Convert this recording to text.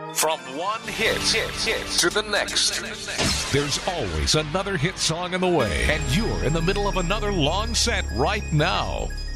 From one hit to the next. There's always another hit song in the way, and you're in the middle of another long set right now.